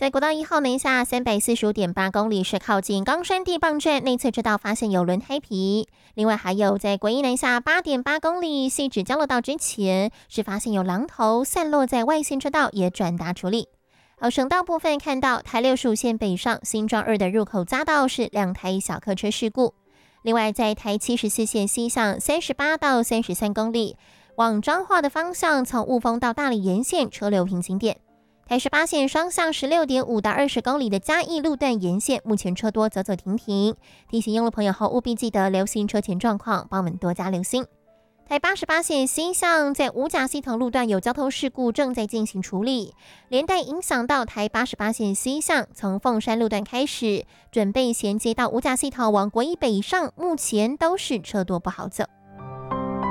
在国道1号南下345.8公里，是靠近冈山地磅站内侧车道发现有轮胎皮。另外还有在国一南下8.8公里，汐止交流道之前是发现有榔头散落在外线车道，也转达处理。省道部分看到台65线北上新庄2的入口匝道是2台小客车事故。另外在台74线西向38到33公里，往彰化的方向，从雾峰到大里沿线车流平行点。台18线双向16.5到20公里的嘉义路段沿线，目前车多走走停停，提醒用路朋友后务必记得留心车前状况，帮我们多加留心。台88线西向在五甲系统路段有交通事故正在进行处理，连带影响到台88线西向，从凤山路段开始，准备衔接到五甲系统往国一北上，目前都是车多不好走。